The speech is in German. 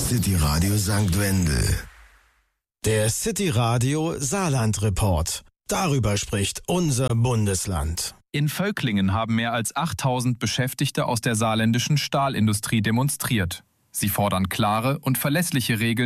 City Radio St. Wendel. Der City Radio Saarland Report. Darüber spricht unser Bundesland. In Völklingen haben mehr als 8000 Beschäftigte aus der saarländischen Stahlindustrie demonstriert. Sie fordern klare und verlässliche Regeln